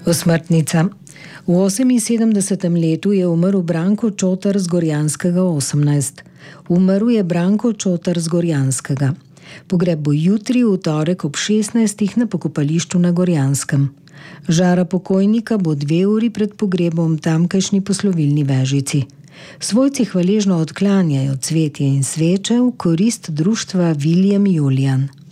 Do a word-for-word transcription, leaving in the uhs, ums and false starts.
Osmrtnica. V oseminsedemdesetem letu je umrl Branko Čotar z Gorjanskega osemnajst. Umrl je Branko Čotar z Gorjanskega. Pogreb bo jutri, v torek ob šestnajstih na pokopališču na Gorjanskem. Žara pokojnika bo dve uri pred pogrebom tamkajšnji poslovilni vežici. Svojci hvaležno odklanjajo cvetje in sveče v korist društva Viljem Julijan.